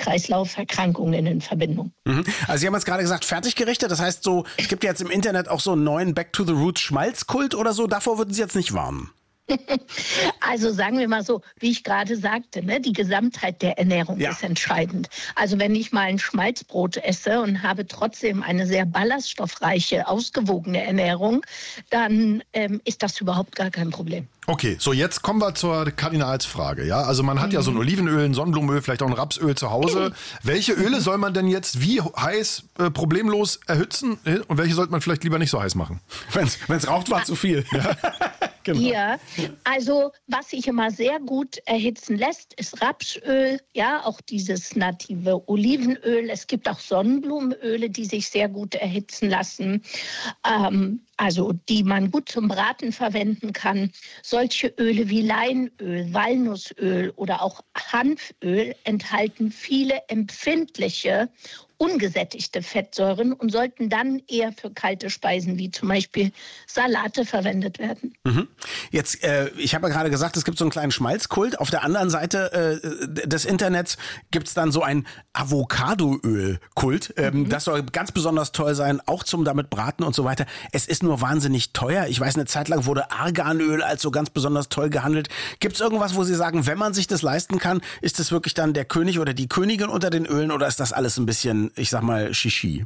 Herz-Kreislauf-Erkrankungen in Verbindung. Also Sie haben jetzt gerade gesagt, Fertiggerichte. Das heißt so, es gibt jetzt im Internet auch so einen neuen Back-to-the-Roots-Schmalzkult oder so. Davor würden Sie jetzt nicht warnen. Also sagen wir mal so, wie ich gerade sagte, ne, die Gesamtheit der Ernährung ist entscheidend. Also wenn ich mal ein Schmalzbrot esse und habe trotzdem eine sehr ballaststoffreiche, ausgewogene Ernährung, dann ist das überhaupt gar kein Problem. Okay, so jetzt kommen wir zur Kardinalsfrage. Ja? Also man hat ja so ein Olivenöl, ein Sonnenblumenöl, vielleicht auch ein Rapsöl zu Hause. Welche Öle soll man denn jetzt wie heiß problemlos erhitzen und welche sollte man vielleicht lieber nicht so heiß machen? Wenn's raucht, war zu viel. Ja. Genau. Ja, also was sich immer sehr gut erhitzen lässt, ist Rapsöl, ja, auch dieses native Olivenöl. Es gibt auch Sonnenblumenöle, die sich sehr gut erhitzen lassen, also die man gut zum Braten verwenden kann. Solche Öle wie Leinöl, Walnussöl oder auch Hanföl enthalten viele empfindliche ungesättigte Fettsäuren und sollten dann eher für kalte Speisen wie zum Beispiel Salate verwendet werden. Jetzt, ich habe ja gerade gesagt, es gibt so einen kleinen Schmalzkult. Auf der anderen Seite des Internets gibt es dann so ein Avocadoöl-Kult. Das soll ganz besonders toll sein, auch zum damit braten und so weiter. Es ist nur wahnsinnig teuer. Ich weiß, eine Zeit lang wurde Arganöl als so ganz besonders toll gehandelt. Gibt es irgendwas, wo Sie sagen, wenn man sich das leisten kann, ist das wirklich dann der König oder die Königin unter den Ölen oder ist das alles ein bisschen, ich sag mal, Shishi?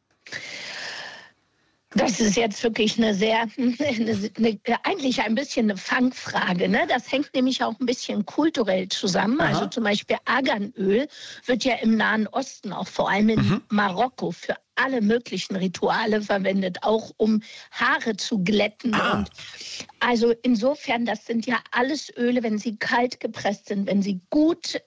Das ist jetzt wirklich eigentlich ein bisschen eine Fangfrage. Ne? Das hängt nämlich auch ein bisschen kulturell zusammen. Aha. Also zum Beispiel Arganöl wird ja im Nahen Osten, auch vor allem in Marokko, für alle möglichen Rituale verwendet, auch um Haare zu glätten. Und also insofern, das sind ja alles Öle, wenn sie kalt gepresst sind, wenn sie gut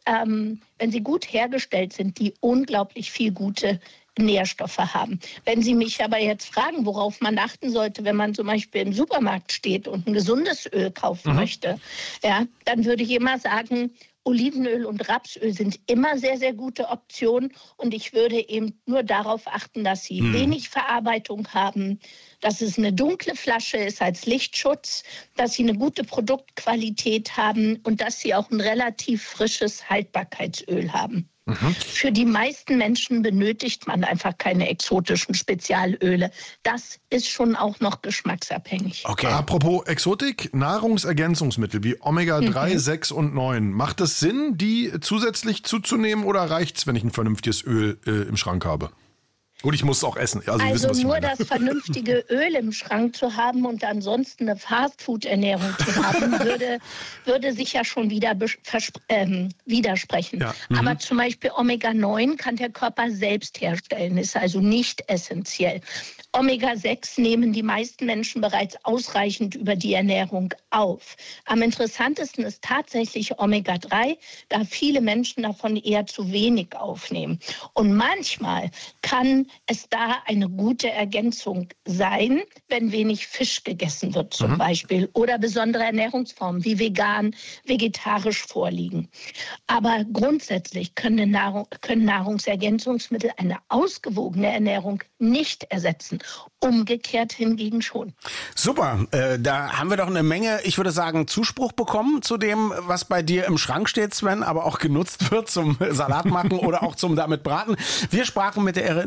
hergestellt sind, die unglaublich viel gute Nährstoffe haben. Wenn Sie mich aber jetzt fragen, worauf man achten sollte, wenn man zum Beispiel im Supermarkt steht und ein gesundes Öl kaufen möchte, ja, dann würde ich immer sagen, Olivenöl und Rapsöl sind immer sehr, sehr gute Optionen und ich würde eben nur darauf achten, dass sie wenig Verarbeitung haben, dass es eine dunkle Flasche ist als Lichtschutz, dass sie eine gute Produktqualität haben und dass sie auch ein relativ frisches Haltbarkeitsöl haben. Für die meisten Menschen benötigt man einfach keine exotischen Spezialöle. Das ist schon auch noch geschmacksabhängig. Okay. Apropos Exotik, Nahrungsergänzungsmittel wie Omega-3, 6 und 9. Macht es Sinn, die zusätzlich zuzunehmen oder reicht's, wenn ich ein vernünftiges Öl im Schrank habe? Gut, ich muss es auch essen. Also wissen, was ich nur meine. das vernünftige Öl im Schrank zu haben und ansonsten eine Fastfood-Ernährung zu haben, würde sich ja schon wieder widersprechen. Ja. Aber zum Beispiel Omega-9 kann der Körper selbst herstellen, ist also nicht essentiell. Omega-6 nehmen die meisten Menschen bereits ausreichend über die Ernährung auf. Am interessantesten ist tatsächlich Omega-3, da viele Menschen davon eher zu wenig aufnehmen. Und manchmal kann es da eine gute Ergänzung sein, wenn wenig Fisch gegessen wird zum Beispiel oder besondere Ernährungsformen wie vegan, vegetarisch vorliegen. Aber grundsätzlich können Nahrungsergänzungsmittel eine ausgewogene Ernährung nicht ersetzen. Umgekehrt hingegen schon. Super, da haben wir doch eine Menge, ich würde sagen, Zuspruch bekommen zu dem, was bei dir im Schrank steht, Sven, aber auch genutzt wird zum Salat machen oder auch zum damit braten. Wir sprachen mit der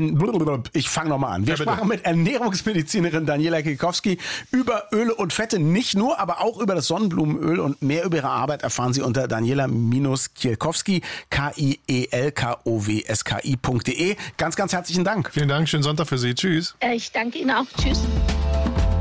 ich fange nochmal an. Wir sprachen mit Ernährungsmedizinerin Daniela Kielkowski über Öle und Fette, nicht nur, aber auch über das Sonnenblumenöl und mehr über ihre Arbeit erfahren Sie unter Daniela-Kielkowski, kielkowski.de. Ganz, ganz herzlichen Dank. Vielen Dank, schönen Sonntag für Sie. Tschüss. Ich danke Ihnen auch. Tschüss.